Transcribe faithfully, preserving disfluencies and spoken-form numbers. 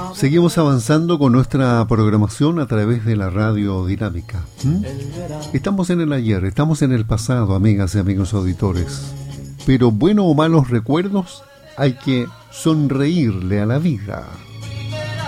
Seguimos avanzando con nuestra programación a través de la radio dinámica. ¿Mm? Estamos en el ayer, estamos en el pasado, amigas y amigos auditores. Pero bueno o malos recuerdos, hay que sonreírle a la vida.